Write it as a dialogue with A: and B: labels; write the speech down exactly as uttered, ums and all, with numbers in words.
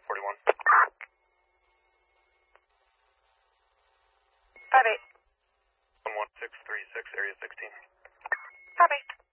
A: forty-one.
B: Five eight.
A: one one six three six, area sixteen.
B: Five eight.